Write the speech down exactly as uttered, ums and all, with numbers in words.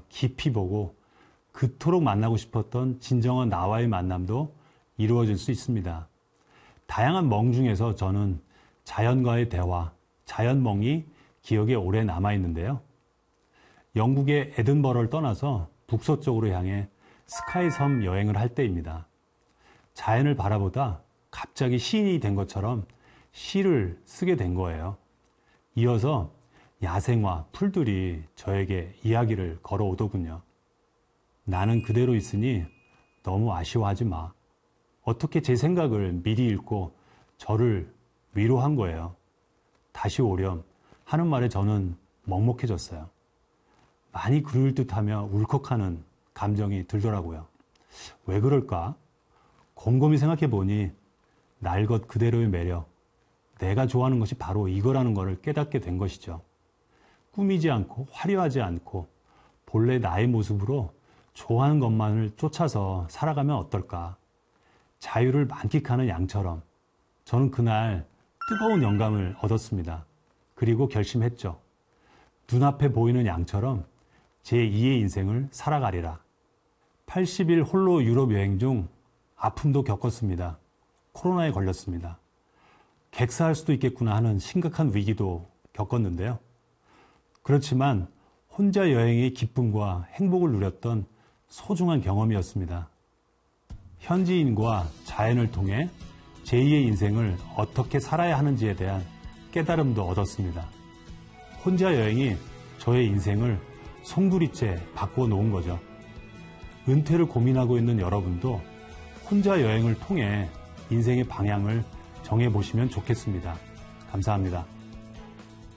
깊이 보고 그토록 만나고 싶었던 진정한 나와의 만남도 이루어질 수 있습니다. 다양한 멍 중에서 저는 자연과의 대화, 자연멍이 기억에 오래 남아있는데요. 영국의 에든버러를 떠나서 북서쪽으로 향해 스카이섬 여행을 할 때입니다. 자연을 바라보다 갑자기 시인이 된 것처럼 시를 쓰게 된 거예요. 이어서 야생화, 풀들이 저에게 이야기를 걸어오더군요. 나는 그대로 있으니 너무 아쉬워하지 마. 어떻게 제 생각을 미리 읽고 저를 위로한 거예요. 다시 오렴 하는 말에 저는 먹먹해졌어요. 많이 그럴 듯하며 울컥하는 감정이 들더라고요. 왜 그럴까? 곰곰이 생각해 보니 날 것 그대로의 매력, 내가 좋아하는 것이 바로 이거라는 것을 깨닫게 된 것이죠. 꾸미지 않고 화려하지 않고 본래 나의 모습으로 좋아하는 것만을 쫓아서 살아가면 어떨까? 자유를 만끽하는 양처럼 저는 그날 뜨거운 영감을 얻었습니다. 그리고 결심했죠. 눈앞에 보이는 양처럼 제이의 인생을 살아가리라. 팔십 일 홀로 유럽 여행 중 아픔도 겪었습니다. 코로나에 걸렸습니다. 객사할 수도 있겠구나 하는 심각한 위기도 겪었는데요. 그렇지만 혼자 여행의 기쁨과 행복을 누렸던 소중한 경험이었습니다. 현지인과 자연을 통해 제이의 인생을 어떻게 살아야 하는지에 대한 깨달음도 얻었습니다. 혼자 여행이 저의 인생을 송두리째 바꾸어 놓은 거죠. 은퇴를 고민하고 있는 여러분도 혼자 여행을 통해 인생의 방향을 정해보시면 좋겠습니다. 감사합니다.